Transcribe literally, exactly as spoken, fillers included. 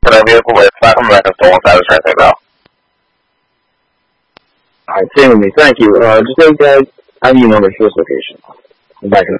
for that vehicle, but it's not coming back up to one side of the track now. Alright, same with me. Thank you. Uh, just say, guys, I need you know the first location. I'm back in